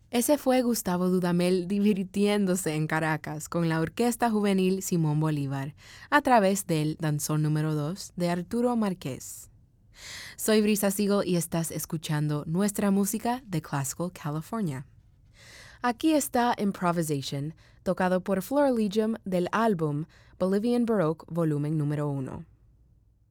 Ese fue Gustavo Dudamel divirtiéndose en Caracas con la Orquesta Juvenil Simón Bolívar a través del Danzón número 2 de Arturo Márquez. Soy Brisa Siegel y estás escuchando nuestra música de Classical California. Aquí está Improvisation, tocado por Florilegium del álbum Bolivian Baroque volumen número 1.